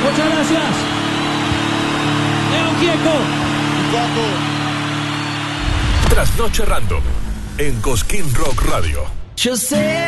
Muchas gracias. León Gieco. Trasnoche Random en Cosquín Rock Radio. Yo sé